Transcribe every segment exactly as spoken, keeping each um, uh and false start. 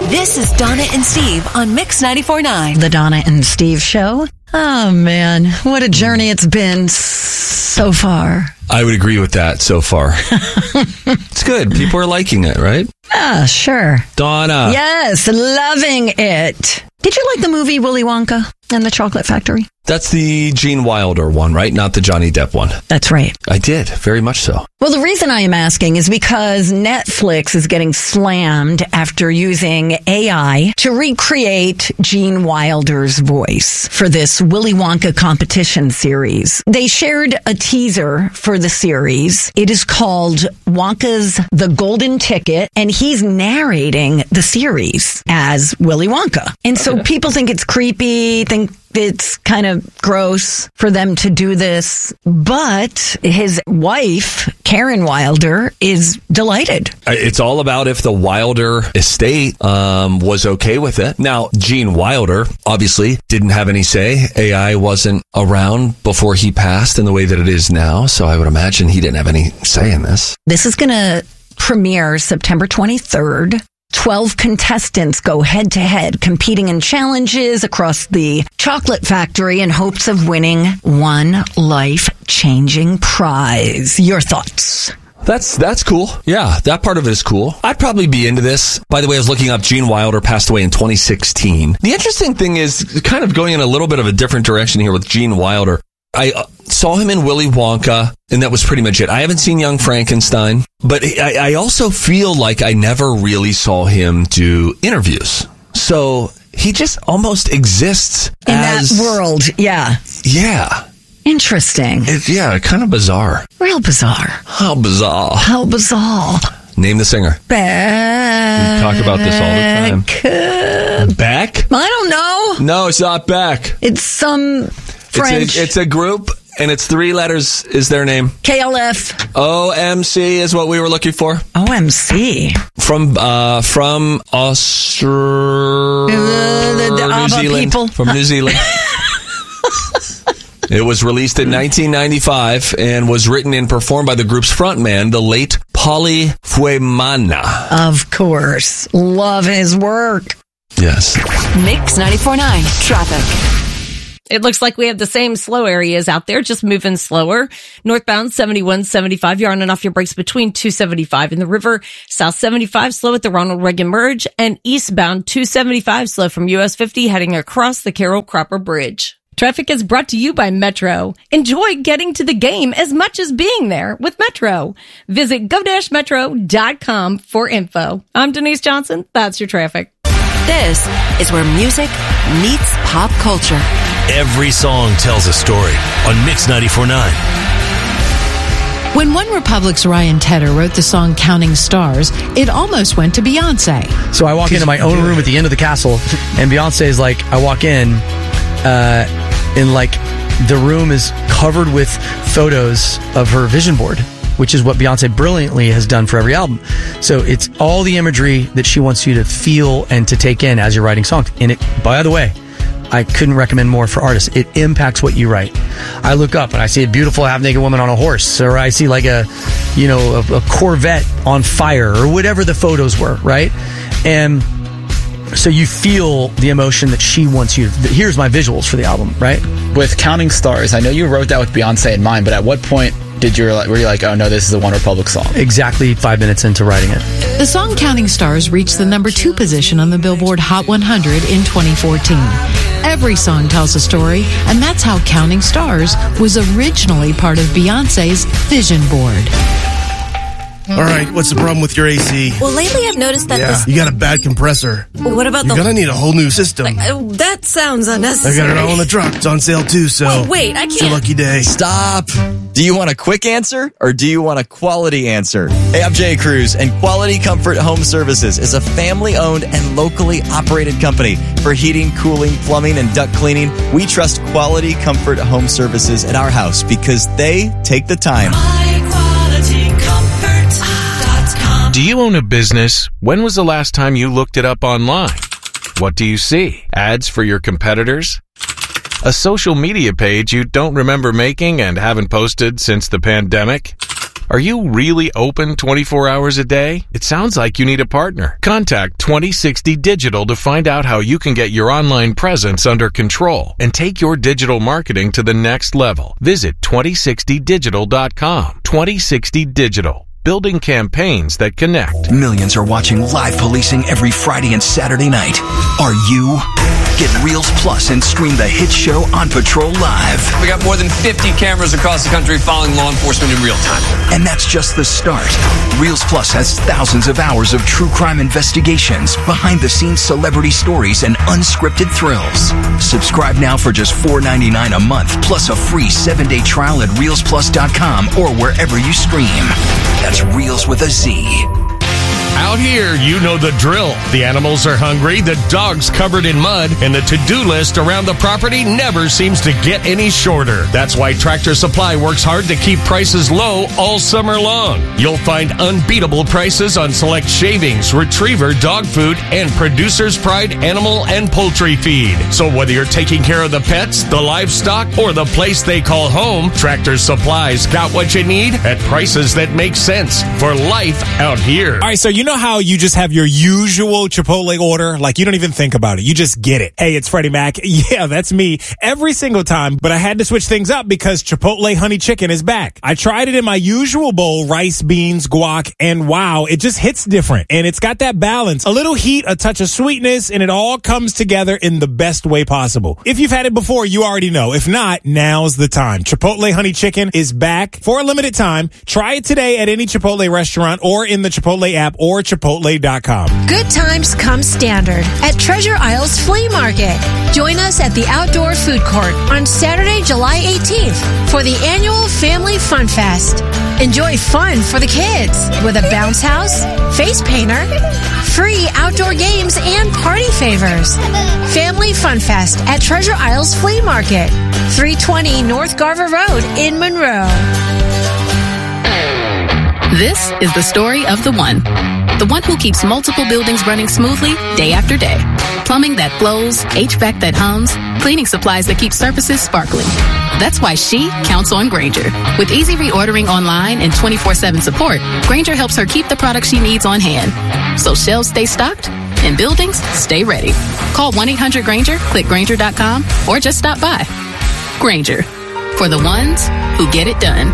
This is Donna and Steve on Mix ninety-four point nine. The Donna and Steve Show. Oh, man. What a journey it's been so far. I would agree with that so far. It's good. People are liking it, right? Ah, sure. Donna. Yes, loving it. Did you like the movie Willy Wonka and the Chocolate Factory? That's the Gene Wilder one, right? Not the Johnny Depp one. That's right. I did, very much so. Well, the reason I am asking is because Netflix is getting slammed after using A I to recreate Gene Wilder's voice for this Willy Wonka competition series. They shared a teaser for the series. It is called Wonka's The Golden Ticket, and he's narrating the series as Willy Wonka. And so people think it's creepy, think it's kind of gross for them to do this, but his wife, Karen Wilder, is delighted. It's all about if the Wilder estate um, was okay with it. Now, Gene Wilder obviously didn't have any say. A I wasn't around before he passed in the way that it is now, so I would imagine he didn't have any say in this. This is going to premiere September twenty-third. twelve contestants go head-to-head, competing in challenges across the chocolate factory in hopes of winning one life-changing prize. Your thoughts? That's that's cool. Yeah, that part of it is cool. I'd probably be into this. By the way, I was looking up, Gene Wilder passed away in twenty sixteen. The interesting thing is, kind of going in a little bit of a different direction here with Gene Wilder. I uh, saw him in Willy Wonka, and that was pretty much it. I haven't seen Young Frankenstein, but I, I also feel like I never really saw him do interviews. So he just almost exists in as, that world. Yeah. Yeah. Interesting. It, yeah, kind of bizarre. Real bizarre. How bizarre. How bizarre. Name the singer. Beck. We talk about this all the time. Beck? I don't know. No, it's not Beck. It's some French. It's a, it's a group, and it's three letters is their name. K L F. O M C is what we were looking for. O M C. From uh, from Australia. The, the, the New ABBA Zealand. people. From New Zealand. It was released in nineteen ninety-five and was written and performed by the group's frontman, the late Pauly Fuemana. Of course. Love his work. Yes. Mix ninety-four point nine traffic. It looks like we have the same slow areas out there, just moving slower. Northbound seventy-one seventy-five, you're on and off your brakes between two seventy-five and the river. South seventy-five, slow at the Ronald Reagan Merge. And eastbound two seventy-five, slow from U S fifty, heading across the Carroll Cropper Bridge. Traffic is brought to you by Metro. Enjoy getting to the game as much as being there with Metro. Visit go dash metro dot com for info. I'm Denise Johnson. That's your traffic. This is where music meets pop culture. Every song tells a story on Mix ninety-four point nine. When One Republic's Ryan Tedder wrote the song Counting Stars, it almost went to Beyonce. So I walk into my own room at the end of the castle, and Beyonce is like, I walk in, uh, and like, the room is covered with photos of her vision board, which is what Beyonce brilliantly has done for every album. So it's all the imagery that she wants you to feel and to take in as you're writing songs. And it, by the way, I couldn't recommend more for artists. It impacts what you write. I look up and I see a beautiful half-naked woman on a horse, or I see like a, you know, a, a Corvette on fire, or whatever the photos were, right? And so you feel the emotion that she wants you to. Here's my visuals for the album, right? With Counting Stars, I know you wrote that with Beyonce in mind, but at what point did you were you like, oh no, this is a One Republic song? Exactly five minutes into writing it. The song Counting Stars reached the number two position on the Billboard Hot one hundred in twenty fourteen. Every song tells a story, and that's how Counting Stars was originally part of Beyonce's vision board. All right, what's the problem with your A C? Well, lately I've noticed that yeah, this... you got a bad compressor. What about You're the... You're gonna need a whole new system. Like, uh, that sounds unnecessary. I got it all in the truck. It's on sale too, so... Wait, wait, I can't... It's your lucky day. Stop! Do you want a quick answer, or do you want a quality answer? Hey, I'm Jay Cruz, and Quality Comfort Home Services is a family-owned and locally operated company for heating, cooling, plumbing, and duct cleaning. We trust Quality Comfort Home Services at our house because they take the time. Do you own a business? When was the last time you looked it up online? What do you see? Ads for your competitors? A social media page you don't remember making and haven't posted since the pandemic? Are you really open twenty-four hours a day? It sounds like you need a partner. Contact twenty sixty Digital to find out how you can get your online presence under control and take your digital marketing to the next level. Visit twenty sixty digital dot com. twenty sixty Digital. Building campaigns that connect. Millions are watching live policing every Friday and Saturday night. Are you? Get Reels Plus and stream the hit show On Patrol Live. We got more than fifty cameras across the country following law enforcement in real time. And that's just the start. Reels Plus has thousands of hours of true crime investigations, behind-the-scenes celebrity stories, and unscripted thrills. Subscribe now for just four ninety-nine a month, plus a free seven-day trial at reels plus dot com or wherever you stream. That's Reels with a Z. Out here, you know the drill. The animals are hungry, the dog's covered in mud, and the to-do list around the property never seems to get any shorter. That's why Tractor Supply works hard to keep prices low all summer long. You'll find unbeatable prices on select shavings, retriever, dog food, and Producer's Pride animal and poultry feed. So whether you're taking care of the pets, the livestock, or the place they call home, Tractor Supply's got what you need at prices that make sense for life out here. All right, so you know how you just have your usual Chipotle order? Like, you don't even think about it. You just get it. Hey, it's Freddie Mac. Yeah, that's me every single time. But I had to switch things up because Chipotle Honey Chicken is back. I tried it in my usual bowl, rice, beans, guac, and wow, it just hits different. And it's got that balance. A little heat, a touch of sweetness, and it all comes together in the best way possible. If you've had it before, you already know. If not, now's the time. Chipotle Honey Chicken is back for a limited time. Try it today at any Chipotle restaurant or in the Chipotle app or chipotle dot com. Good times come standard at Treasure Isles Flea Market. Join us at the Outdoor Food Court on Saturday, July eighteenth for the annual Family Fun Fest. Enjoy fun for the kids with a bounce house, face painter, free outdoor games, and party favors. Family Fun Fest at Treasure Isles Flea Market, three twenty North Garver Road in Monroe. This is the story of the one. The one who keeps multiple buildings running smoothly day after day. Plumbing that flows, H V A C that hums, cleaning supplies that keep surfaces sparkling. That's why she counts on Grainger. With easy reordering online and twenty-four seven support, Grainger helps her keep the products she needs on hand. So shelves stay stocked and buildings stay ready. Call one eight hundred Grainger, click Grainger dot com, or just stop by. Grainger, for the ones who get it done.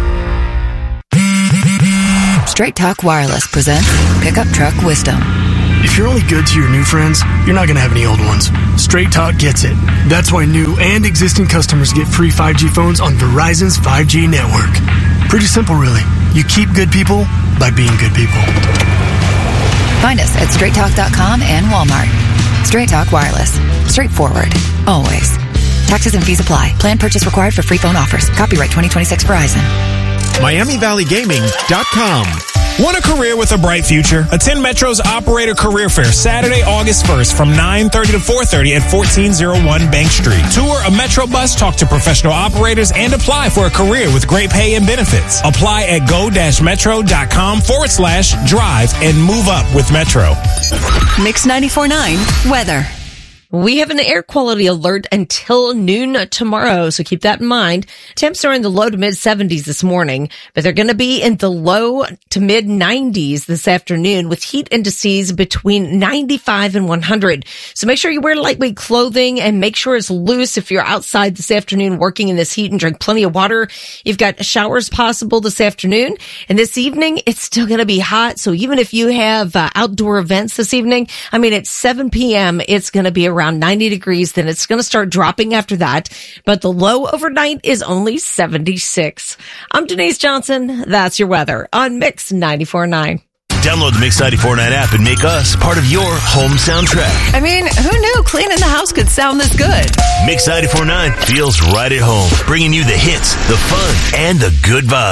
Straight Talk Wireless presents Pickup Truck Wisdom. If you're only good to your new friends, you're not going to have any old ones. Straight Talk gets it. That's why new and existing customers get free five G phones on Verizon's five G network. Pretty simple, really. You keep good people by being good people. Find us at straight talk dot com and Walmart. Straight Talk Wireless. Straightforward. Always. Taxes and fees apply. Plan purchase required for free phone offers. Copyright twenty twenty-six Verizon. Miami Valley Gaming dot com. Want a career with a bright future? Attend Metro's Operator Career Fair Saturday, August first from nine thirty to four thirty at fourteen oh one Bank Street. Tour a Metro bus, talk to professional operators, and apply for a career with great pay and benefits. Apply at go-metro.com forward slash drive and move up with Metro. Mix ninety-four point nine weather. We have an air quality alert until noon tomorrow, so keep that in mind. Temps are in the low to mid seventies this morning, but they're going to be in the low to mid nineties this afternoon with heat indices between ninety-five and one hundred. So make sure you wear lightweight clothing and make sure it's loose if you're outside this afternoon working in this heat, and drink plenty of water. You've got showers possible this afternoon, and this evening it's still going to be hot. So even if you have uh, outdoor events this evening, I mean, at seven p.m. it's going to be around around ninety degrees. Then it's going to start dropping after that. But the low overnight is only seventy-six. I'm Denise Johnson. That's your weather on Mix ninety-four point nine. Download the Mix ninety-four point nine app and make us part of your home soundtrack. I mean, who knew cleaning the house could sound this good? Mix ninety-four point nine feels right at home, bringing you the hits, the fun, and the good vibes.